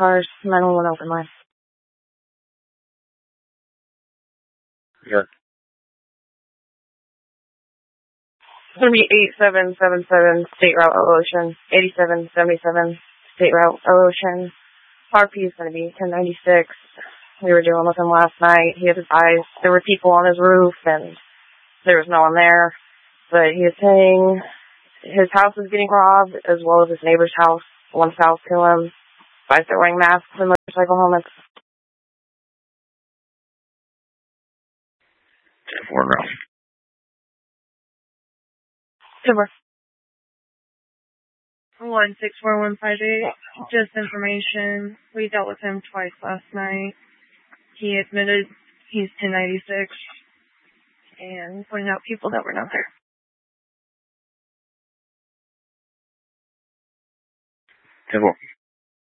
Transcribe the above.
cars, 911 open line. Yeah. 38777 State Route Ocean, 8777 State Route Ocean. RP is going to be 1096. We were dealing with him last night. He had his eyes. There were people on his roof, and there was no one there. But he is saying his house is getting robbed, as well as his neighbor's house. One south to him by throwing masks and motorcycle helmets. 4 round. Super. 164158. Just information. We dealt with him twice last night. He admitted he's 1096 and pointed out people that were not there. Super.